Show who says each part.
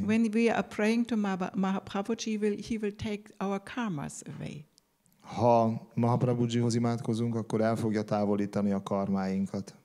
Speaker 1: when we are praying to Mahaprabhuji, he will take our karmas away.
Speaker 2: Ha Mahaprabhujihoz imádkozunk, akkor el fogja távolítani a karmáinkat.